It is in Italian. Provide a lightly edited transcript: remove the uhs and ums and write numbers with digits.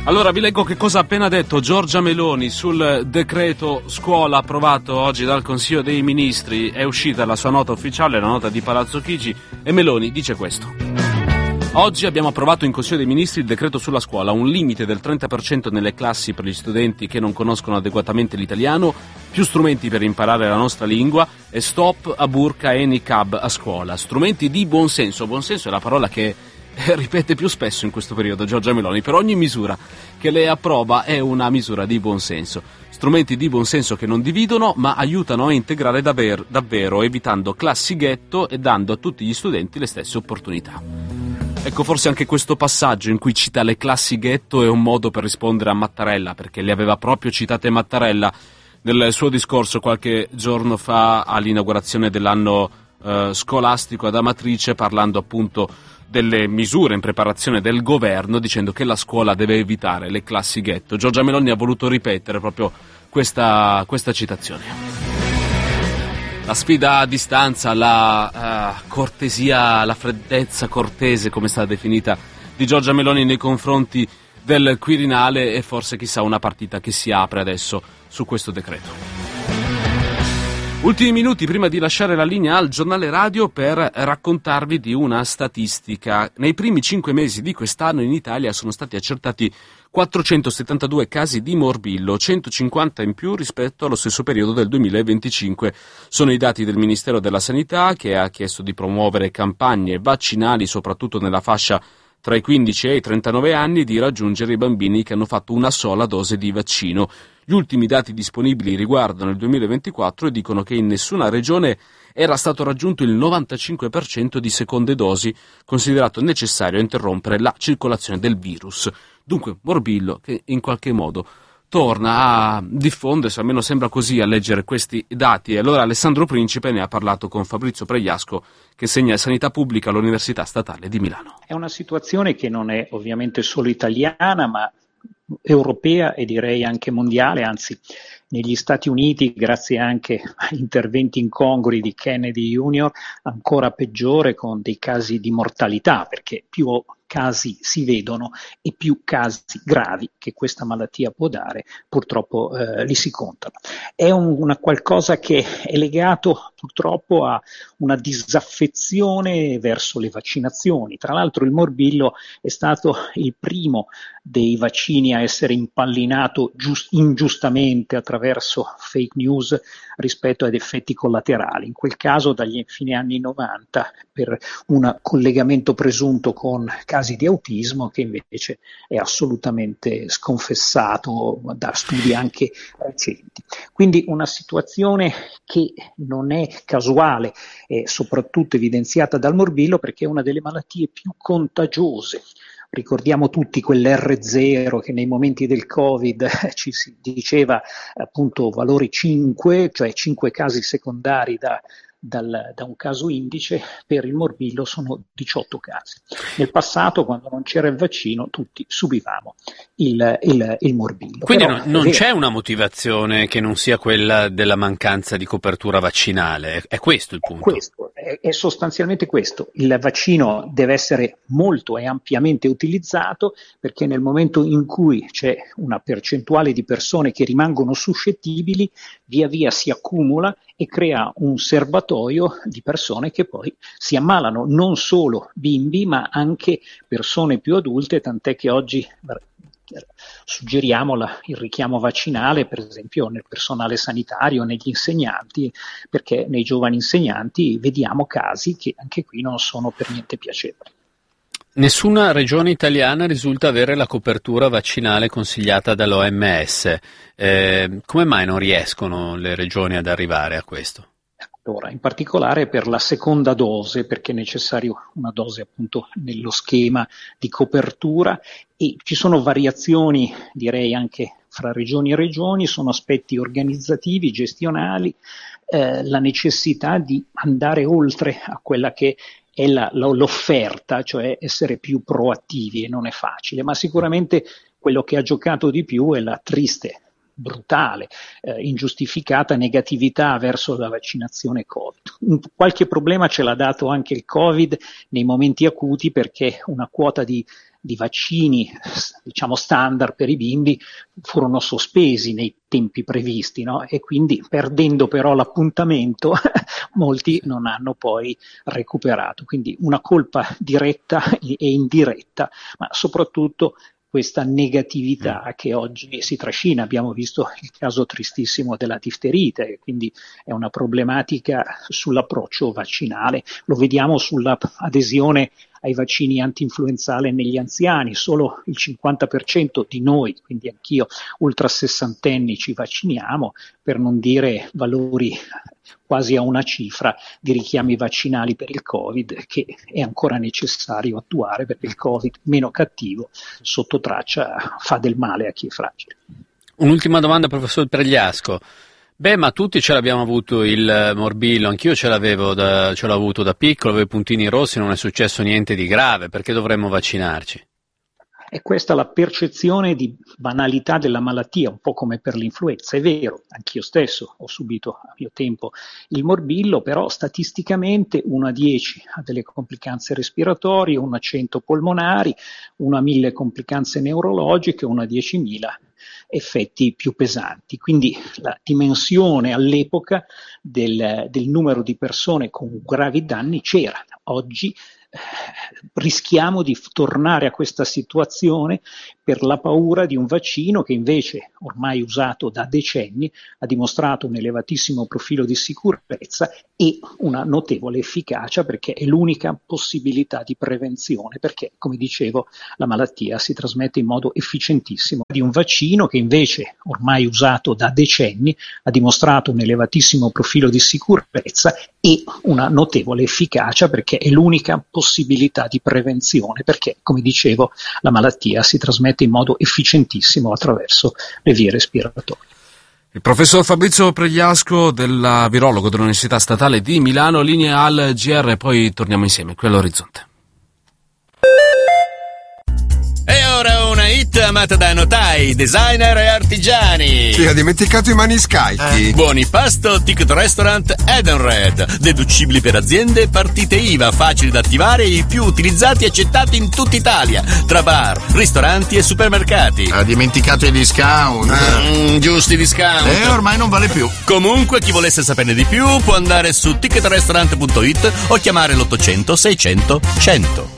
Allora vi leggo che cosa ha appena detto Giorgia Meloni sul decreto scuola approvato oggi dal Consiglio dei Ministri. È uscita la sua nota ufficiale, la nota di Palazzo Chigi, e Meloni dice questo. Oggi abbiamo approvato in Consiglio dei Ministri il decreto sulla scuola, un limite del 30% nelle classi per gli studenti che non conoscono adeguatamente l'italiano, più strumenti per imparare la nostra lingua e stop a burqa e niqab a scuola. Strumenti di buonsenso. Buonsenso è la parola che ripete più spesso in questo periodo Giorgia Meloni. Per ogni misura che lei approva è una misura di buonsenso. Strumenti di buonsenso che non dividono ma aiutano a integrare davvero, evitando classi ghetto e dando a tutti gli studenti le stesse opportunità. Ecco, forse anche questo passaggio in cui cita le classi ghetto è un modo per rispondere a Mattarella, perché le aveva proprio citate Mattarella nel suo discorso qualche giorno fa all'inaugurazione dell'anno scolastico ad Amatrice, parlando appunto delle misure in preparazione del governo, dicendo che la scuola deve evitare le classi ghetto. Giorgia Meloni ha voluto ripetere proprio questa citazione. La sfida a distanza, la cortesia, la freddezza cortese, come è stata definita, di Giorgia Meloni nei confronti del Quirinale, e forse chissà una partita che si apre adesso su questo decreto. Ultimi minuti prima di lasciare la linea al giornale radio per raccontarvi di una statistica. Nei primi 5 mesi di quest'anno in Italia sono stati accertati 472 casi di morbillo, 150 in più rispetto allo stesso periodo del 2025. Sono i dati del Ministero della Sanità, che ha chiesto di promuovere campagne vaccinali soprattutto nella fascia tra i 15 e i 39 anni, di raggiungere i bambini che hanno fatto una sola dose di vaccino. Gli ultimi dati disponibili riguardano il 2024 e dicono che in nessuna regione era stato raggiunto il 95% di seconde dosi, considerato necessario interrompere la circolazione del virus. Dunque, morbillo che in qualche modo torna a diffondersi, almeno sembra così a leggere questi dati. E allora Alessandro Principe ne ha parlato con Fabrizio Pregliasco, che insegna sanità pubblica all'Università Statale di Milano. È una situazione che non è ovviamente solo italiana, ma europea e direi anche mondiale, anzi negli Stati Uniti, grazie anche a interventi incongrui di Kennedy Jr., ancora peggiore, con dei casi di mortalità, perché più casi si vedono e più casi gravi che questa malattia può dare, purtroppo li si contano. È una qualcosa che è legato purtroppo a una disaffezione verso le vaccinazioni. Tra l'altro il morbillo è stato il primo dei vaccini a essere impallinato ingiustamente attraverso fake news rispetto ad effetti collaterali, in quel caso dagli fine anni 90 per un collegamento presunto con casi di autismo, che invece è assolutamente sconfessato da studi anche recenti. Quindi una situazione che non è casuale e soprattutto evidenziata dal morbillo, perché è una delle malattie più contagiose. Ricordiamo tutti quell'R0 che nei momenti del Covid ci si diceva appunto valori 5, cioè 5 casi secondari da un caso indice. Per il morbillo sono 18 casi. Nel passato, quando non c'era il vaccino, tutti subivamo il morbillo. Quindi però, non c'è una motivazione che non sia quella della mancanza di copertura vaccinale, è questo il punto? È sostanzialmente questo. Il vaccino deve essere molto e ampiamente utilizzato, perché nel momento in cui c'è una percentuale di persone che rimangono suscettibili, via via si accumula e crea un serbatoio di persone che poi si ammalano, non solo bimbi ma anche persone più adulte, tant'è che oggi suggeriamo il richiamo vaccinale, per esempio nel personale sanitario, negli insegnanti, perché nei giovani insegnanti vediamo casi che anche qui non sono per niente piacevoli. Nessuna regione italiana risulta avere la copertura vaccinale consigliata dall'OMS. Come mai non riescono le regioni ad arrivare a questo? Allora, in particolare per la seconda dose, perché è necessario una dose appunto nello schema di copertura, e ci sono variazioni, direi anche fra regioni e regioni, sono aspetti organizzativi, gestionali, la necessità di andare oltre a quella che è l'offerta, cioè essere più proattivi, e non è facile, ma sicuramente quello che ha giocato di più è la triste brutale, ingiustificata negatività verso la vaccinazione Covid. Qualche problema ce l'ha dato anche il Covid nei momenti acuti, perché una quota di vaccini, diciamo standard per i bimbi, furono sospesi nei tempi previsti, no? E quindi, perdendo però l'appuntamento, molti non hanno poi recuperato. Quindi una colpa diretta e indiretta, ma soprattutto questa negatività che oggi si trascina. Abbiamo visto il caso tristissimo della difterite, quindi è una problematica sull'approccio vaccinale. Lo vediamo sulla adesione ai vaccini anti-influenzale negli anziani. Solo il 50% di noi, quindi anch'io, ultra sessantenni, ci vacciniamo, per non dire valori quasi a una cifra di richiami vaccinali per il Covid, che è ancora necessario attuare, perché il Covid meno cattivo sotto traccia fa del male a chi è fragile. Un'ultima domanda, professor Pregliasco. Ma tutti ce l'abbiamo avuto il morbillo, anch'io ce l'ho avuto da piccolo, avevo i puntini rossi, non è successo niente di grave, perché dovremmo vaccinarci? È questa la percezione di banalità della malattia, un po' come per l'influenza. È vero, anch'io stesso ho subito a mio tempo il morbillo, però statisticamente 1 a 10 ha delle complicanze respiratorie, 1 a 100 polmonari, 1 a 1000 complicanze neurologiche, 1 a 10.000 effetti più pesanti. Quindi la dimensione all'epoca del numero di persone con gravi danni c'era. Oggi rischiamo di tornare a questa situazione per la paura di un vaccino che invece, ormai usato da decenni, ha dimostrato un elevatissimo profilo di sicurezza e una notevole efficacia, perché è l'unica possibilità di prevenzione, perché, come dicevo, la malattia si trasmette in modo efficientissimo. Di un vaccino che invece, ormai usato da decenni, ha dimostrato un elevatissimo profilo di sicurezza e una notevole efficacia, perché è l'unica possibilità di prevenzione, perché, come dicevo, la malattia si trasmette in modo efficientissimo attraverso le vie respiratorie. Il professor Fabrizio Pregliasco, virologo dell'Università Statale di Milano, linea al GR, poi torniamo insieme qui all'Orizzonte. E ora una hit amata da notai, designer e artigiani. Sì, ha dimenticato i maniscalchi. Buoni pasto, ticket restaurant Edenred. Deducibili per aziende, partite IVA, facili da attivare e i più utilizzati e accettati in tutta Italia. Tra bar, ristoranti e supermercati. Ha dimenticato i discount. Giusti discount. Ormai non vale più. Comunque, chi volesse saperne di più può andare su ticketrestaurant.it o chiamare l'800 600 100.